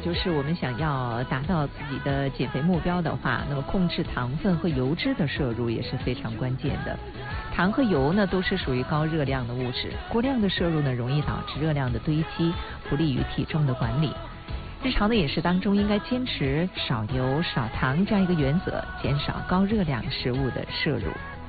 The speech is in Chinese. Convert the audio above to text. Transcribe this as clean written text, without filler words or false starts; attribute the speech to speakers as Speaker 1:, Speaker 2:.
Speaker 1: 就是我们想要达到自己的减肥目标的话，那么控制糖分和油脂的摄入也是非常关键的。糖和油呢都是属于高热量的物质，过量的摄入呢容易导致热量的堆积，不利于体重的管理。日常的饮食当中应该坚持少油少糖这样一个原则，减少高热量食物的摄入。